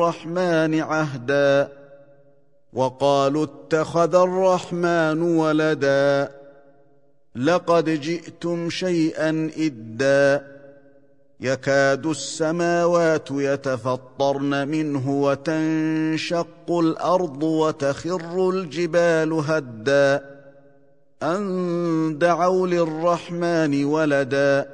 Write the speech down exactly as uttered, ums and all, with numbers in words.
الرحمن عهدا وقالوا اتخذ الرحمن ولدا لقد جئتم شيئا إدا يكاد السماوات يتفطرن منه وتنشق الأرض وتخر الجبال هدا أن دعوا للرحمن ولدا